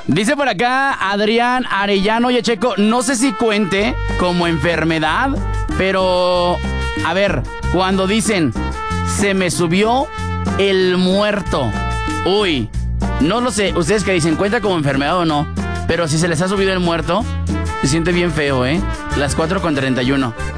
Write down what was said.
Dice por acá Adrián Arellano y Checo, no sé si cuente como enfermedad, pero a ver, cuando dicen se me subió el muerto. Uy, no lo sé, ustedes que dicen, ¿cuenta como enfermedad o no? Pero si se les ha subido el muerto, se siente bien feo, ¿eh? Las 4:31.